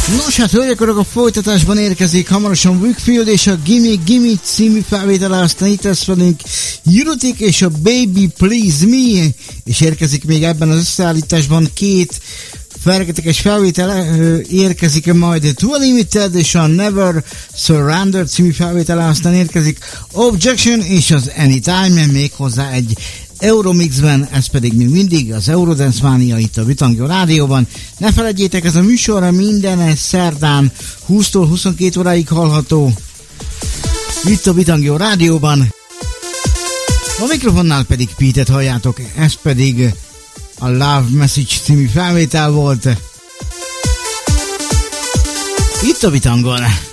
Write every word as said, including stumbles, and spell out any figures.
Nos hát, hölgyek, a folytatásban érkezik hamarosan Wickfield és a Gimme Gimme című felvétele, aztán itt lesz velünk Jurotik és a Baby Please Me, és érkezik még ebben az összeállításban két fergetekes felvétele, érkezik majd Dua Limited és a Never Surrender című felvétele, aztán érkezik Objection és az Anytime, még hozzá egy Euromixben, ez pedig még mindig az Eurodance Mania itt a Vitangio Rádióban. Ne feledjétek, ez a műsor minden szerdán húsztól huszonkét óráig hallható itt a Vitangio Rádióban. A mikrofonnál pedig Pete-et halljátok, ez pedig a Love Message című felvétel volt itt a Vitangon.